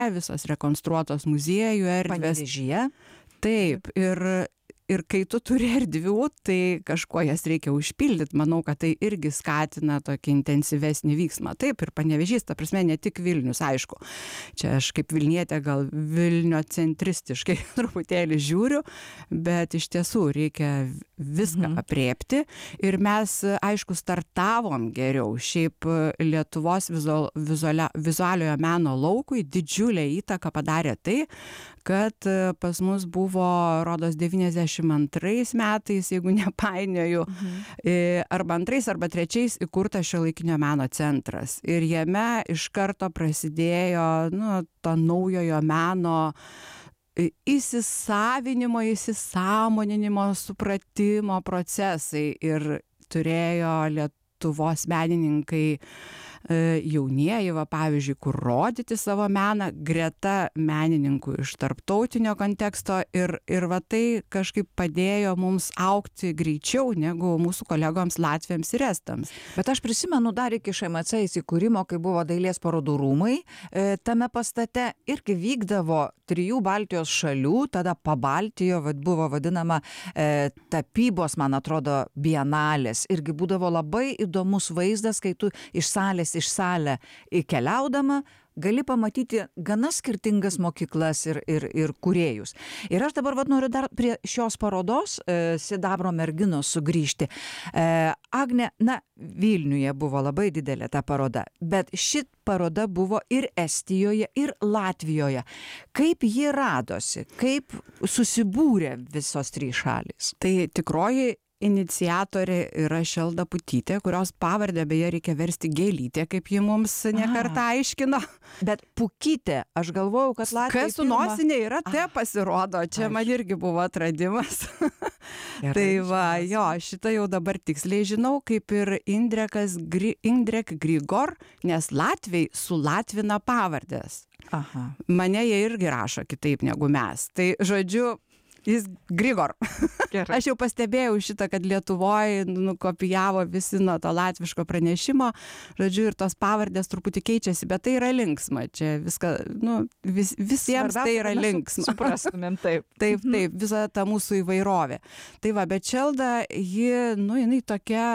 visos rekonstruotos muziejų erdvės. Panevėžyje? Taip, ir kai tu turi erdvių, tai kažkuo jas reikia užpildyti. Manau, kad tai irgi skatina tokį intensyvesnį vyksmą. Taip, ir Panevėžys, ta prasme, ne tik Vilnius, aišku. Čia aš kaip Vilnietė gal Vilnio centristiškai truputėlį žiūriu, bet iš tiesų reikia viską aprėpti. Ir mes, aišku, startavom geriau. Šiaip Lietuvos vizualiojo meno laukui didžiulę įtaką padarė tai, kad pas mus buvo, rodos, 92 metais, jeigu nepainioju, arba 2 arba 3 įkurtas Šiuolaikinio meno centras. Ir jame iš karto prasidėjo to naujojo meno įsisavinimo, įsisąmoninimo, supratimo procesai. Ir turėjo Lietuvos menininkai jaunieji, pavyzdžiui, kur rodyti savo meną, greta menininkų iš tarptautinio konteksto ir tai kažkaip padėjo mums augti greičiau negu mūsų kolegoms latviams ir estams. Bet aš prisimenu dar iki ŠMC įsikūrimo, kai buvo dailės parodų rūmai, tame pastate irgi vykdavo 3 Baltijos šalių, tada Pabaltijo buvo vadinama tapybos, man atrodo, bienalės. Irgi būdavo labai įdomus vaizdas, kai tu iš salę keliaudama gali pamatyti gana skirtingas mokyklas ir kūrėjus. Ir aš dabar noriu dar prie šios parodos Sidabro merginos sugrįžti. Agne, Vilniuje buvo labai didelė ta paroda, bet ši paroda buvo ir Estijoje, ir Latvijoje. Kaip ji radosi, kaip susibūrė visos 3 šalys? Tai tikroji iniciatorė yra Šelda Putytė, kurios pavardę beje reikia versti Gėlytė, kaip ji mums nekartą aiškino. Bet Pukytė, aš galvojau, kad Latvija... Kas su nosinė yra, te pasirodo, čia man irgi buvo atradimas. Tai va, jo, šitą jau dabar tiksliai žinau, kaip ir Indrek Grigor, nes latviai sulatvina pavardės. Mane jie irgi rašo kitaip negu mes. Tai žodžiu, jis Grigor. Gerai. Aš jau pastebėjau šitą, kad Lietuvoje kopijavo visi nuo to latviško pranešimo. Žodžiu, ir tos pavardės truputį keičiasi, bet tai yra linksma. Čia viską, visiems tai yra linksma. Suprastumėm, taip. Taip, visa ta mūsų įvairovė. Tai va, bet Šelda, jinai tokia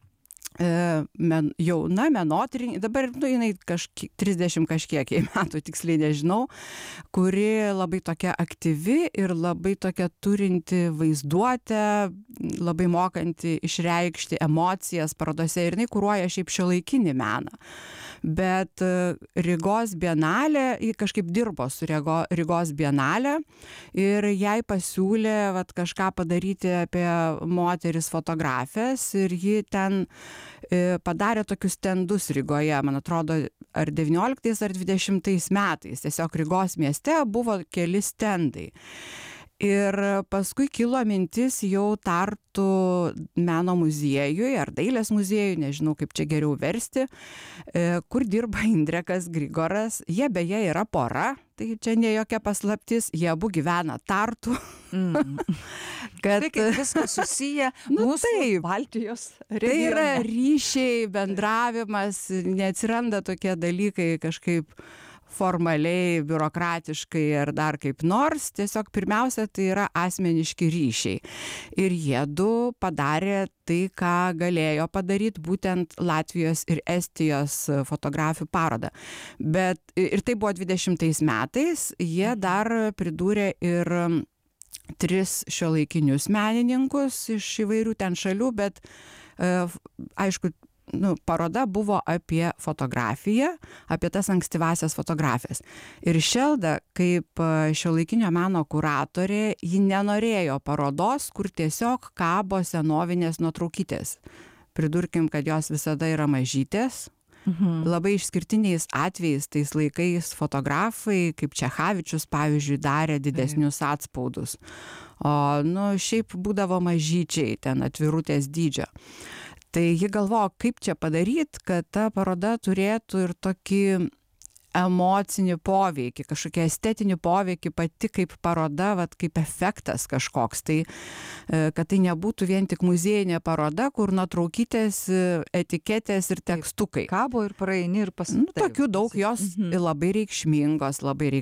jauna menotyrininkė, dabar jinai 30 kažkiek metų, tiksliai nežinau, kuri labai tokia aktyvi ir labai tokia turinti vaizduotę, labai mokanti išreikšti emocijas parodose, ir jinai kuruoja šiaip šiuolaikinį meną. Bet Rygos bienalė, ji kažkaip dirbo su Rygos bienalė ir jai pasiūlė kažką padaryti apie moteris fotografės, ir ji ten padarė tokius stendus Rygoje, man atrodo, ar 19 ar 20 metais. Tiesiog Rygos mieste buvo keli stendai. Ir paskui kilo mintis jau Tartu meno muziejui ar dailės muziejui, nežinau kaip čia geriau versti, kur dirba Indrekas Grigoras. Jie beje yra pora, tai čia ne jokia paslaptis, jie abu gyvena Tartu. Kad viskas susiję mūsų Baltijos regione. Tai yra ryšiai, bendravimas, neatsiranda tokie dalykai kažkaip formaliai, biurokratiškai ar dar kaip nors, tiesiog pirmiausia tai yra asmeniški ryšiai. Ir jie du padarė tai, ką galėjo padaryti, būtent Latvijos ir Estijos fotografijų parodą. Bet ir tai buvo 20 metais, jie dar pridūrė ir 3 šiuolaikinius menininkus iš įvairių ten šalių, bet aišku, paroda buvo apie fotografiją, apie tas ankstyvasias fotografijas. Ir Šelda, kaip šiuolaikinio meno kuratorė, ji nenorėjo parodos, kur tiesiog kabo senovinės nuotraukytės. Pridurkim, kad jos visada yra mažytės. Labai išskirtiniais atvejais tais laikais fotografai, kaip Čechavičius, pavyzdžiui, darė didesnius atspaudus. O šiaip būdavo mažyčiai, ten atvirutės dydžio. Tai ji galvojo, kaip čia padaryti, kad ta paroda turėtų ir tokį emocinį poveikį, kažkokį estetinį poveikį pati kaip paroda, kaip efektas kažkoks. Tai, kad tai nebūtų vien tik muziejinė paroda, kur nuotraukytės, etiketės ir tekstukai. Kabo ir praeini ir pasitai. Tokių daug, jos labai reikšmingos, labai